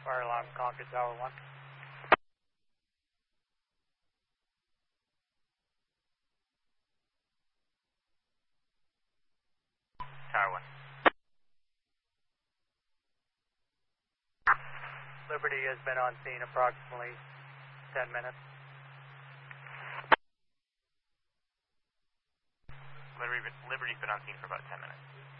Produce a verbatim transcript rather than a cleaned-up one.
Fire alarm, Concord Tower one. Tower one. Liberty has been on scene approximately ten minutes. Liberty, Liberty's been on scene for about ten minutes.